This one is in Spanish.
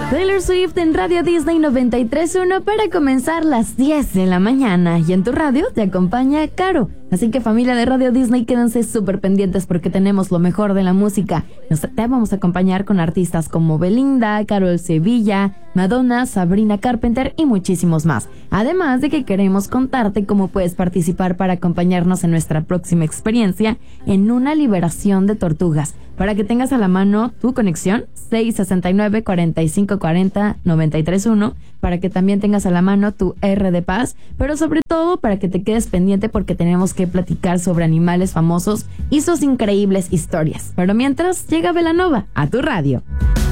Taylor Swift en Radio Disney 93.1 para comenzar las 10 de la mañana. Y en tu radio te acompaña Caro. Así que familia de Radio Disney, quédense súper pendientes porque tenemos lo mejor de la música. Te vamos a acompañar con artistas como Belinda, Karol Sevilla, Madonna, Sabrina Carpenter y muchísimos más. Además de que queremos contarte cómo puedes participar para acompañarnos en nuestra próxima experiencia en una liberación de tortugas. Para que tengas a la mano tu conexión 669-4540-931, para que también tengas a la mano tu R de paz, pero sobre todo para que te quedes pendiente porque tenemos que platicar sobre animales famosos y sus increíbles historias. Pero mientras, llega Belanova a tu radio.